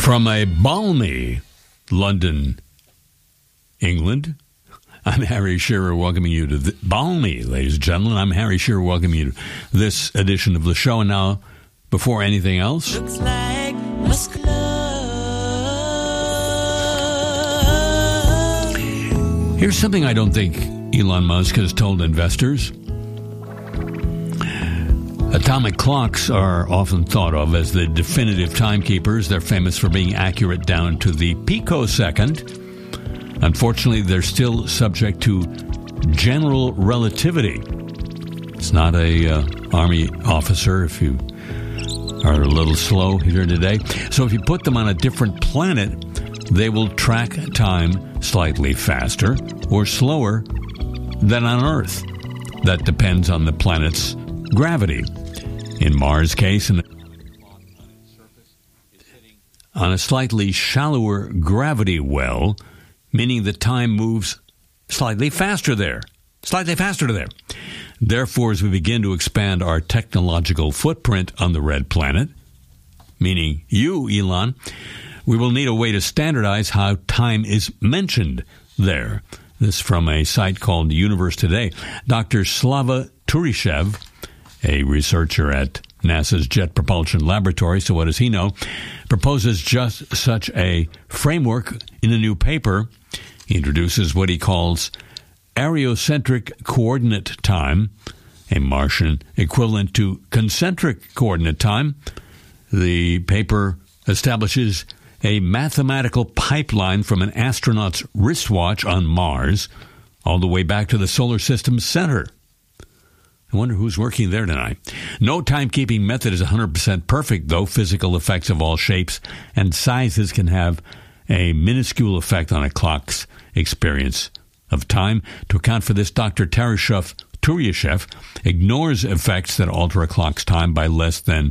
From a balmy London, England, I'm Harry Shearer welcoming you to balmy, ladies and gentlemen. I'm Harry Shearer welcoming you to this edition of the show. And now, before anything else, looks like here's something I don't think Elon Musk has told investors. Atomic clocks are often thought of as the definitive timekeepers. They're famous for being accurate down to the picosecond. Unfortunately, they're still subject to general relativity. It's not a Army officer if you are a little slow here today. So if you put them on a different planet, they will track time slightly faster or slower than on Earth. That depends on the planet's gravity. In Mars' case, on a slightly shallower gravity well, meaning the time moves slightly faster there. Therefore, as we begin to expand our technological footprint on the red planet, meaning you, Elon, we will need a way to standardize how time is mentioned there. This from a site called Universe Today. Dr. Slava Turishev, a researcher at NASA's Jet Propulsion Laboratory, so what does he know, proposes just such a framework in a new paper. He introduces what he calls areocentric coordinate time, a Martian equivalent to concentric coordinate time. The paper establishes a mathematical pipeline from an astronaut's wristwatch on Mars all the way back to the solar system's center. I wonder who's working there tonight. No timekeeping method is 100% perfect, though. Physical effects of all shapes and sizes can have a minuscule effect on a clock's experience of time. To account for this, Dr. Turishev ignores effects that alter a clock's time by less than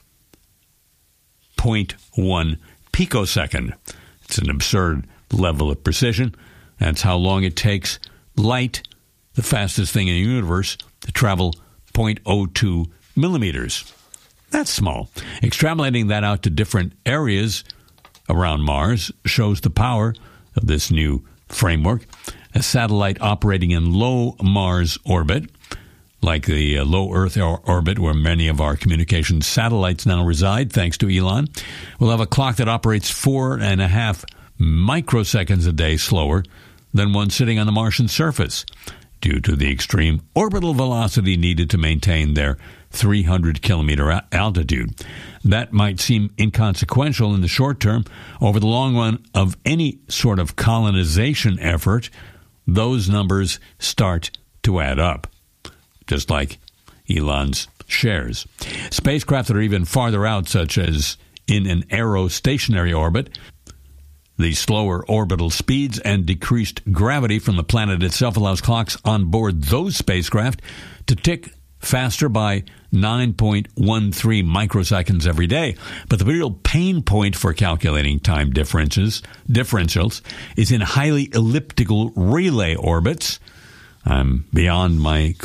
0.1 picosecond. It's an absurd level of precision. That's how long it takes light, the fastest thing in the universe, to travel 0.02 millimeters. That's small. Extrapolating that out to different areas around Mars shows the power of this new framework. A satellite operating in low Mars orbit, like the low Earth orbit where many of our communications satellites now reside, thanks to Elon, will have a clock that operates 4.5 microseconds a day slower than one sitting on the Martian surface, due to the extreme orbital velocity needed to maintain their 300-kilometer altitude. That might seem inconsequential in the short term. Over the long run of any sort of colonization effort, those numbers start to add up, just like Elon's shares. Spacecraft that are even farther out, such as in an aerostationary orbit, the slower orbital speeds and decreased gravity from the planet itself allows clocks on board those spacecraft to tick faster by 9.13 microseconds every day. But the real pain point for calculating time differentials is in highly elliptical relay orbits. I'm beyond my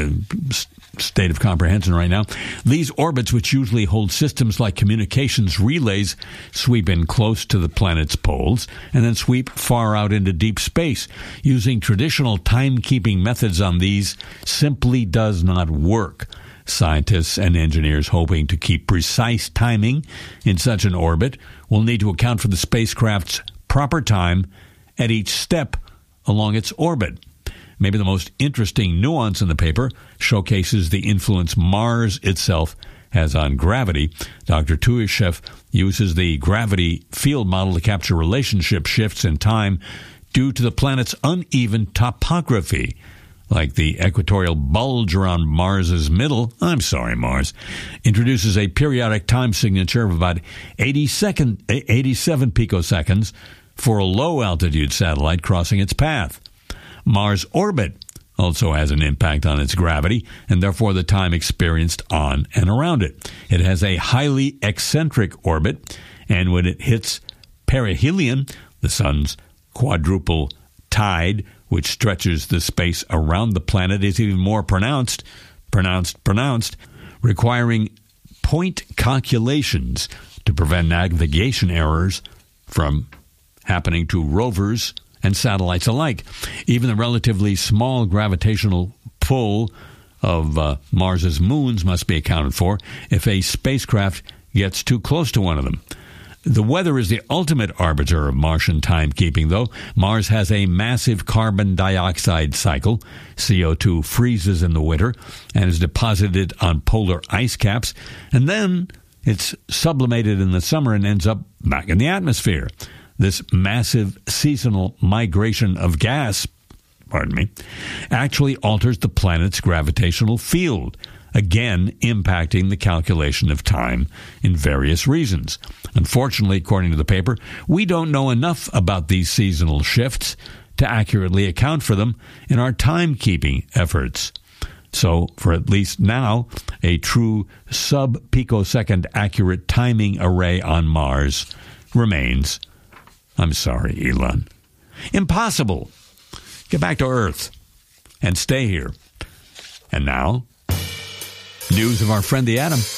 state of comprehension right now. These orbits, which usually hold systems like communications relays, sweep in close to the planet's poles and then sweep far out into deep space. Using traditional timekeeping methods on these simply does not work. Scientists and engineers hoping to keep precise timing in such an orbit will need to account for the spacecraft's proper time at each step along its orbit. Maybe the most interesting nuance in the paper showcases the influence Mars itself has on gravity. Dr. Turishev uses the gravity field model to capture relationship shifts in time due to the planet's uneven topography, like the equatorial bulge around Mars's middle. I'm sorry, Mars. Introduces a periodic time signature of about 87 picoseconds for a low-altitude satellite crossing its path. Mars' orbit also has an impact on its gravity, and therefore the time experienced on and around it. It has a highly eccentric orbit, and when it hits perihelion, the sun's quadruple tide, which stretches the space around the planet, is even more pronounced, requiring point calculations to prevent navigation errors from happening to rovers and satellites alike. Even the relatively small gravitational pull of Mars's moons must be accounted for if a spacecraft gets too close to one of them. The weather is the ultimate arbiter of Martian timekeeping, though. Mars has a massive carbon dioxide cycle. CO2 freezes in the winter and is deposited on polar ice caps, and then it's sublimated in the summer and ends up back in the atmosphere. This massive seasonal migration of gas, actually alters the planet's gravitational field, again impacting the calculation of time in various reasons. Unfortunately, according to the paper, we don't know enough about these seasonal shifts to accurately account for them in our timekeeping efforts. So, for at least now, a true sub-picosecond accurate timing array on Mars remains, I'm sorry, Elon, impossible. Get back to Earth and stay here. And now, news of our friend the Atom.